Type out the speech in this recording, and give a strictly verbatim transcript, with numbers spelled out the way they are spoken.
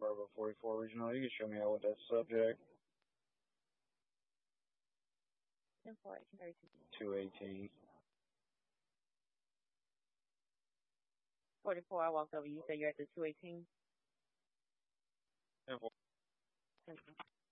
Bravo forty-four Regional. You can show me out with that subject. ten four, eighteen thirty-two. two eighteen. forty-four, I walked over. You said you're at the two eighteen? ten four. ten four.